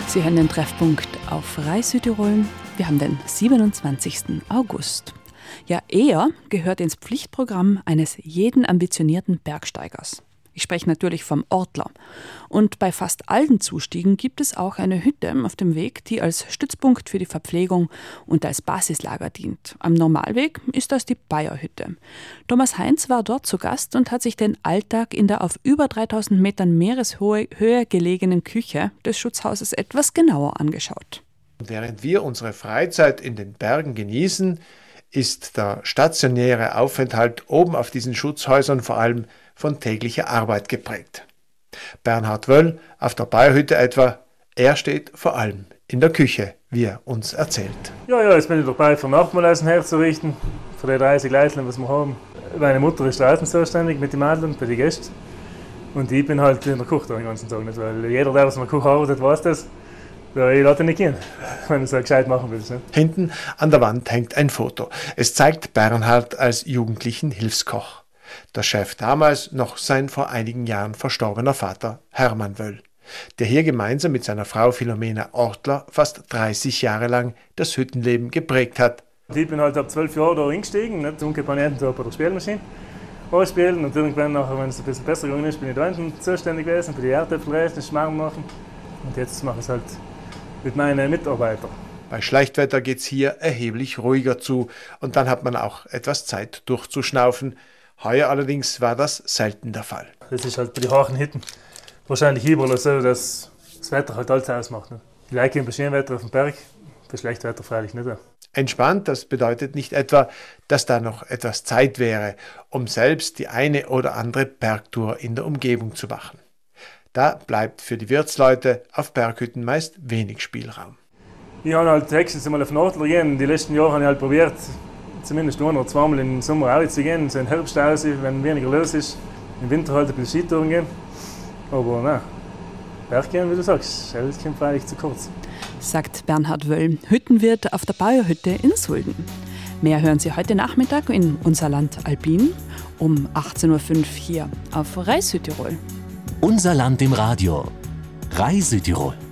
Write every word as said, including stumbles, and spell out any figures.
Sie hören den Treffpunkt auf Rais Südtirol. Wir haben den siebenundzwanzigsten August. Ja, er gehört ins Pflichtprogramm eines jeden ambitionierten Bergsteigers. Ich spreche natürlich vom Ortler. Und bei fast allen Zustiegen gibt es auch eine Hütte auf dem Weg, die als Stützpunkt für die Verpflegung und als Basislager dient. Am Normalweg ist das die Bayerhütte. Thomas Heinz war dort zu Gast und hat sich den Alltag in der auf über dreitausend Metern Meereshöhe gelegenen Küche des Schutzhauses etwas genauer angeschaut. Während wir unsere Freizeit in den Bergen genießen, ist der stationäre Aufenthalt oben auf diesen Schutzhäusern vor allem von täglicher Arbeit geprägt. Bernhard Wöll auf der Bayerhütte etwa, er steht vor allem in der Küche, wie er uns erzählt. Ja, ja, jetzt bin ich dabei, vom Nachtmahlessen herzurichten, für die dreißig Leute, was wir haben. Meine Mutter ist draußen zuständig mit den Mädeln bei den Gästen. Und ich bin halt in der Küche den ganzen Tag. Nicht? Weil jeder, der was in der Küche arbeitet, weiß das. Ja, ich lasse nicht gehen, wenn du es gescheit machen willst. Nicht? Hinten an der Wand hängt ein Foto. Es zeigt Bernhard als jugendlichen Hilfskoch. Der Chef damals noch sein vor einigen Jahren verstorbener Vater Hermann Wöll, der hier gemeinsam mit seiner Frau Philomena Ortler fast dreißig Jahre lang das Hüttenleben geprägt hat. Ich bin halt ab zwölf Jahren da eingestiegen, nicht? Dunkel bei jeden Tag bei der Spielmaschine anspielen und irgendwann, nachher, wenn es ein bisschen besser gegangen ist, bin ich da hinten zuständig gewesen, für die Erdäpfel Schmarrn machen und jetzt mache ich es halt mit meinen Mitarbeitern. Bei Schlechtwetter geht es hier erheblich ruhiger zu und dann hat man auch etwas Zeit durchzuschnaufen. Heuer allerdings war das selten der Fall. Das ist halt bei den harten Hütten wahrscheinlich überall so, dass das Wetter halt alles ausmacht. Ne? Die Leute gehen bei schönem Wetter auf den Berg, bei schlechtem Wetter freilich nicht. Entspannt, das bedeutet nicht etwa, dass da noch etwas Zeit wäre, um selbst die eine oder andere Bergtour in der Umgebung zu machen. Da bleibt für die Wirtsleute auf Berghütten meist wenig Spielraum. Ich habe halt höchstens einmal auf den Ortler gehen. Die letzten Jahre habe ich halt probiert, zumindest ein oder zweimal im Sommer auch zu gehen, so im Herbst aus, wenn weniger los ist. Im Winter halt ein bisschen Skitouren gehen. Aber nein, Berggehen, wie du sagst, das kommt freilich zu kurz. Sagt Bernhard Wöll, Hüttenwirt auf der Bayerhütte in Sulden. Mehr hören Sie heute Nachmittag in Unser Land Alpin um achtzehn Uhr fünf hier auf Rais Südtirol. Unser Land im Radio. Rais Südtirol.